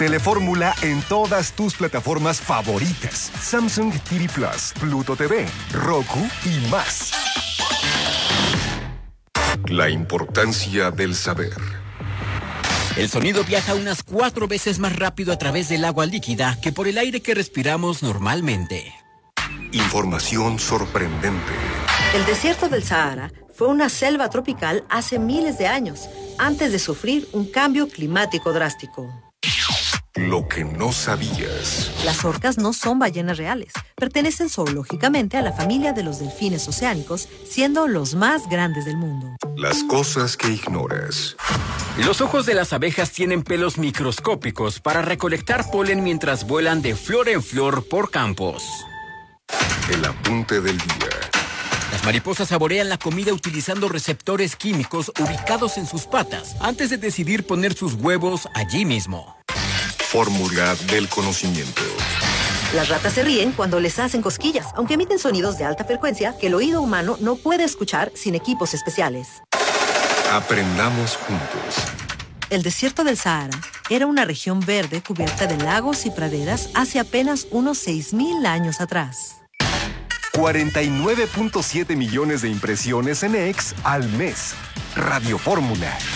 Telefórmula en todas tus plataformas favoritas. Samsung TV Plus, Pluto TV, Roku y más. La importancia del saber. El sonido viaja unas 4 veces más rápido a través del agua líquida que por el aire que respiramos normalmente. Información sorprendente. El desierto del Sahara fue una selva tropical hace miles de años, antes de sufrir un cambio climático drástico. Lo que no sabías. Las orcas no son ballenas reales. Pertenecen zoológicamente a la familia de los delfines oceánicos, siendo los más grandes del mundo. Las cosas que ignoras. Los ojos de las abejas tienen pelos microscópicos para recolectar polen mientras vuelan de flor en flor por campos. El apunte del día. Las mariposas saborean la comida utilizando receptores químicos ubicados en sus patas antes de decidir poner sus huevos allí mismo. Fórmula del conocimiento. Las ratas se ríen cuando les hacen cosquillas, aunque emiten sonidos de alta frecuencia que el oído humano no puede escuchar sin equipos especiales. Aprendamos juntos. El desierto del Sahara era una región verde cubierta de lagos y praderas hace apenas unos 6,000 años atrás. 49.7 millones de impresiones en X al mes. Radio Fórmula.